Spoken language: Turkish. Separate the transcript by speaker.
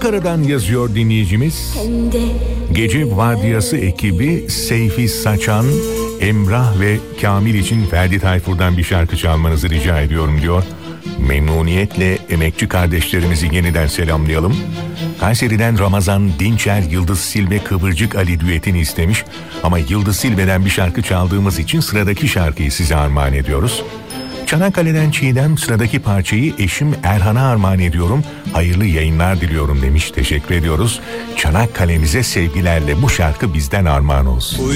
Speaker 1: Ankara'dan yazıyor dinleyicimiz. Gece Vardiyası ekibi Seyfi Saçan, Emrah ve Kamil için Ferdi Tayfur'dan bir şarkı çalmanızı rica ediyorum diyor. Memnuniyetle emekçi kardeşlerimizi yeniden selamlayalım. Kayseri'den Ramazan Dinçer, Yıldız Silbe Kıvırcık Ali düetini istemiş. Ama Yıldız Silbe'den bir şarkı çaldığımız için sıradaki şarkıyı size armağan ediyoruz. Çanakkale'den Çiğdem, sıradaki parçayı eşim Erhan'a armağan ediyorum. Hayırlı yayınlar diliyorum demiş. Teşekkür ediyoruz. Çanakkale'mize sevgilerle bu şarkı bizden armağan olsun.